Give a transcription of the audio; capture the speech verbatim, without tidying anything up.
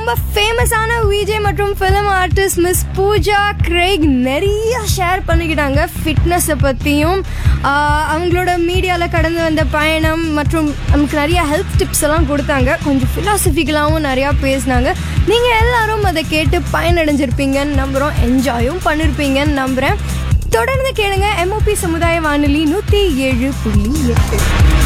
ரொம்ப ஃபேமஸான விஜே மற்றும் film artist miss Pooja Craig நிறைய ஷேர் பண்ணிக்கிட்டாங்க ஃபிட்னஸை பற்றியும், அவங்களோட மீடியாவில் கடந்து வந்த பயணம் மற்றும் நமக்கு நிறைய ஹெல்த் டிப்ஸ் எல்லாம் கொடுத்தாங்க. கொஞ்சம் ஃபிலாசபிக்கலாகவும் நிறையா பேசினாங்க. நீங்கள் எல்லாரும் அதை கேட்டு பயனடைஞ்சிருப்பீங்கன்னு நம்புகிறோம், என்ஜாயும் பண்ணியிருப்பீங்கன்னு நம்புகிறேன். தொடர்ந்து கேளுங்க எம்ஓபி சமுதாய வானொலி நூற்றி ஏழு புள்ளி எட்டு.